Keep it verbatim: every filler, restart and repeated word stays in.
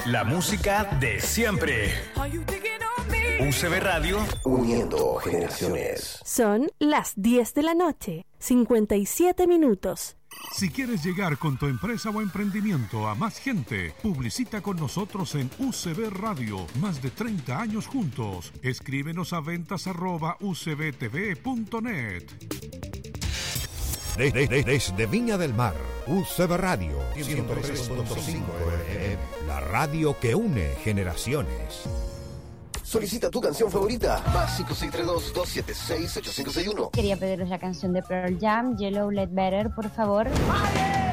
La música de siempre. U C B Radio, uniendo generaciones. Son las diez de la noche, cincuenta y siete minutos. Si quieres llegar con tu empresa o emprendimiento a más gente, publicita con nosotros en U C B Radio. Más de treinta años juntos. Escríbenos a ventas arroba u c b t v punto net. Desde, desde, desde Viña del Mar, U C B Radio ciento tres punto cinco F M, la radio que une generaciones. Solicita tu canción favorita. Más cinco seis tres dos, dos siete seis, ocho cinco seis uno. Quería pediros la canción de Pearl Jam, Yellow Let Better, por favor. ¡Vale!